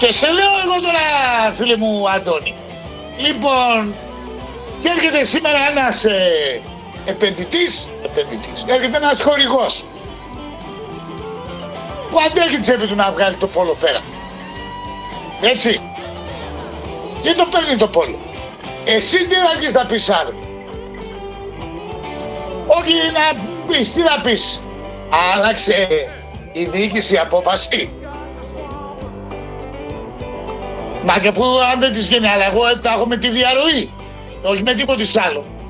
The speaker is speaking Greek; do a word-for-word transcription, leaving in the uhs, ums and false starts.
Και σε λέω εγώ τώρα, φίλε μου Αντώνη. Λοιπόν, και έρχεται σήμερα ένας ε, επενδυτής, επενδυτής, έρχεται ένας χορηγός που αντέχει τσέπη του να βγάλει το πόλο πέρα. Έτσι. Και το παίρνει το πόλο. Εσύ τι θα πεις, θα πεις άλλο. Όχι να πεις, τι θα πεις. Άλλαξε η διοίκηση απόφαση. Μα και αφού αν δεν της γίνει, αλλά εγώ θα έχω με τη διαρροή. Όχι με τίποτα άλλο.